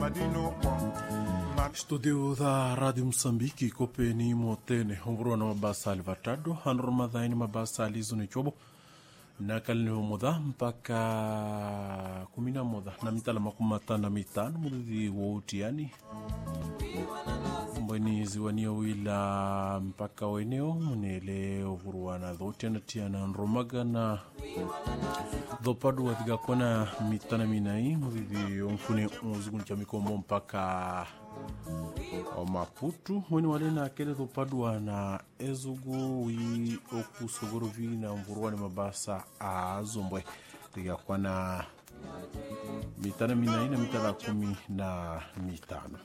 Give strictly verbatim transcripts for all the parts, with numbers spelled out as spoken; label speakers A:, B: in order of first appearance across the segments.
A: Studio da Radio Msambiki kopeni motene hongro na mabasa alivatado hanro madhaini mabasa alizo ni chobo na kalini homoda mpaka kumina moda na mitala makumata na mitano mudhi woti yani mbweni ziwania wila mpaka weneo mnele uhuruwana dhote na tia na nromaga na dhopadu wathiga kona mitana minai mudhi umfune muzuguni chamikomo mpaka o Maputo wani wale na kele dhopadwa na ezugu wi okusogorovi na mvuruwani mabasa a zombwe tiga kwa na mitana minai na mitala kumi na mitano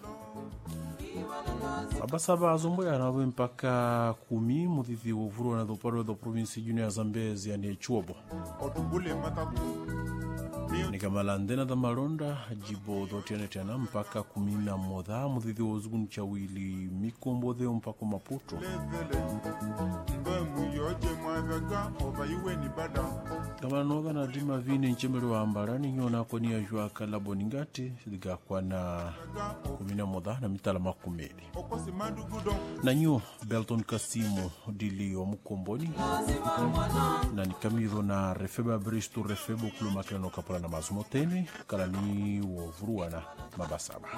A: mabasa ba zombwe ya nawe mpaka kumi mudhithi uvuruwana dhopadwa dho provinsi juni ya Zambezi ya ni chuobo Nikamalandena da maronda jibo dhotiane tena mpaka kumina modha mudhithi wazuguni chawili mikombo dheo mpaka Maputo kama noga na dima vini nchemeli wa ambarani nyona kwa ni ya jua kalabo ningati diga kwa na kumina modha na mitala makumeli na nyo Belton Kasimo dili wa mkomboni na nikamiro na refeba bristu refebo kulumakeno kapala na mazumotene kala ni wavuruwa na mabasaba